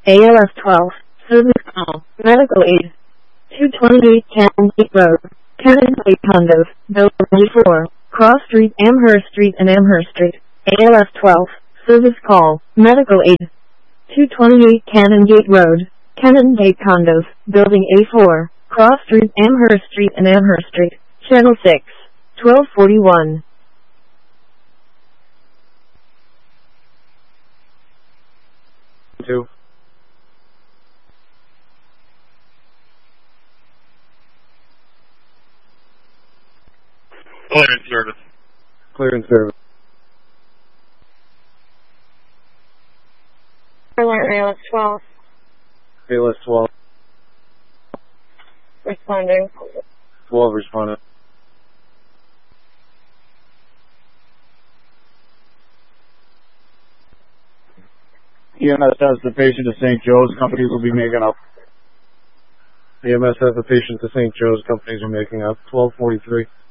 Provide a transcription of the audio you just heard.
ALS 12, service call, medical aid. 228 Cannon Gate Road, Cannon Gate Condos, Building 4, Cross Street, Amherst Street and Amherst Street. ALS 12, service call, medical aid. 228 Cannon Gate Road, Cannon Gate Condos, Building A4, Cross Street, Amherst Street and Amherst Street. Channel 6, 1241. Two. Clearance service. Clearance service. ALS 12, ALS 12. responding. 12 responded. EMS has the patient to St. Joe's. Companies will be making up. EMS has the patient to St. Joe's. Companies are making up. 1243.